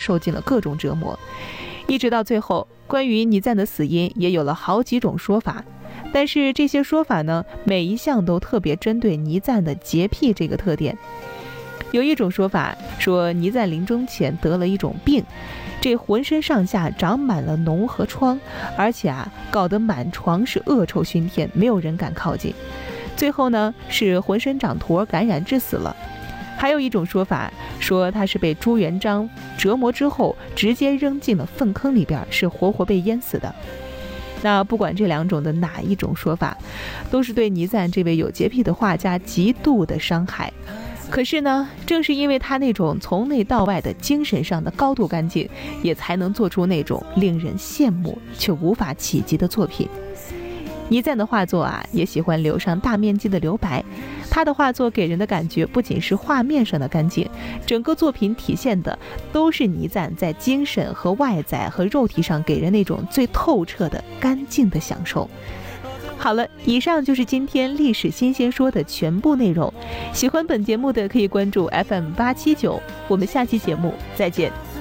受尽了各种折磨。一直到最后，关于倪瓒的死因也有了好几种说法，但是这些说法呢，每一项都特别针对倪瓒的洁癖这个特点。有一种说法说，倪瓒临终前得了一种病，这浑身上下长满了脓和疮，而且搞得满床是恶臭熏天，没有人敢靠近。最后呢，是浑身长坨感染致死了。还有一种说法说，他是被朱元璋折磨之后直接扔进了粪坑里边，是活活被淹死的。那不管这两种的哪一种说法，都是对倪瓒这位有洁癖的画家极度的伤害。可是呢，正是因为他那种从内到外的精神上的高度干净，也才能做出那种令人羡慕却无法企及的作品。倪瓒的画作也喜欢留上大面积的留白。他的画作给人的感觉不仅是画面上的干净，整个作品体现的都是倪瓒在精神和外在和肉体上给人那种最透彻的干净的享受。好了，以上就是今天历史新鲜说的全部内容。喜欢本节目的可以关注 FM879，我们下期节目再见。